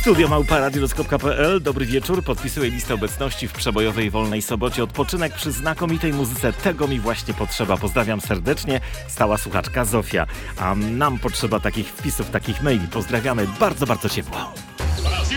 studio@radioluz.pl. Dobry wieczór. Podpisuję listę obecności w przebojowej wolnej sobocie. Odpoczynek przy znakomitej muzyce. Tego mi właśnie potrzeba. Pozdrawiam serdecznie. Stała słuchaczka Zofia. A nam potrzeba takich wpisów, takich maili. Pozdrawiamy bardzo, bardzo ciepło.